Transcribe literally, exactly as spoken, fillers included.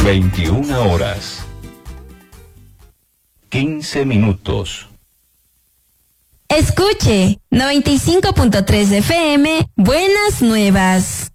veintiuna horas. quince minutos. Escuche, noventa y cinco punto tres F M, Buenas Nuevas.